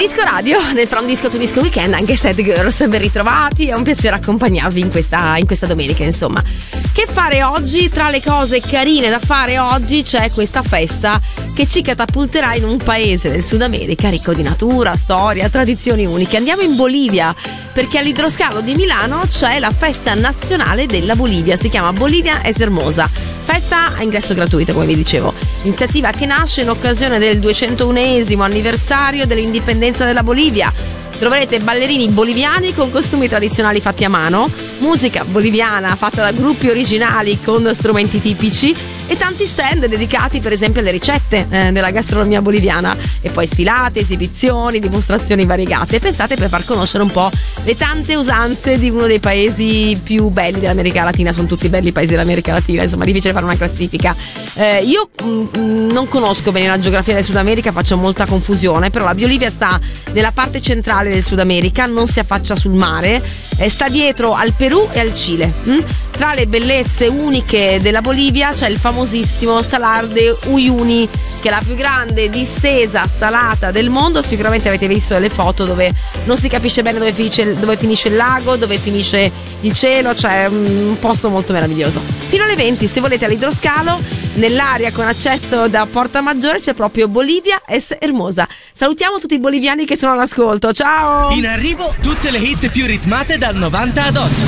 Disco Radio, nel From Disco to Disco Weekend, anche Sad Girls, ben ritrovati, è un piacere accompagnarvi in questa domenica, insomma. Che fare oggi? Tra le cose carine da fare oggi c'è questa festa che ci catapulterà in un paese del Sud America ricco di natura, storia, tradizioni uniche. Andiamo in Bolivia, perché all'Idroscalo di Milano c'è la festa nazionale della Bolivia, si chiama Bolivia es Hermosa. Festa a ingresso gratuito, come vi dicevo. Iniziativa che nasce in occasione del 201esimo anniversario dell'indipendenza della Bolivia. Troverete ballerini boliviani con costumi tradizionali fatti a mano, musica boliviana fatta da gruppi originali con strumenti tipici e tanti stand dedicati per esempio alle ricette della gastronomia boliviana, e poi sfilate, esibizioni, dimostrazioni variegate. Pensate, per far conoscere un po' le tante usanze di uno dei paesi più belli dell'America Latina. Sono tutti belli i paesi dell'America Latina, insomma, difficile fare una classifica. Io non conosco bene la geografia del Sud America, faccio molta confusione, però la Bolivia sta nella parte centrale del Sud America, non si affaccia sul mare, sta dietro al Perù e al Cile. Tra le bellezze uniche della Bolivia c'è il famosissimo Salar de Uyuni, che è la più grande distesa salata del mondo. Sicuramente avete visto delle foto dove non si capisce bene dove finisce il lago, dove finisce il cielo, cioè un posto molto meraviglioso. Fino alle 20, se volete, all'Idroscalo, nell'area con accesso da Porta Maggiore, c'è proprio Bolivia es Hermosa. Salutiamo tutti i boliviani che sono all'ascolto, ciao! In arrivo tutte le hit più ritmate dal 90 ad oggi.